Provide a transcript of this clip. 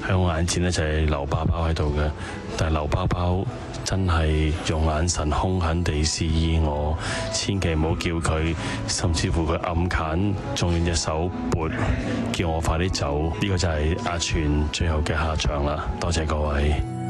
喺我眼前呢，就係劉包包喺度嘅，但係劉包包真係用眼神兇狠地示意我，千祈唔好叫佢，甚至乎佢暗砍，仲用隻手撥，叫我快啲走。呢個就係阿全最後嘅下場啦。多謝各位。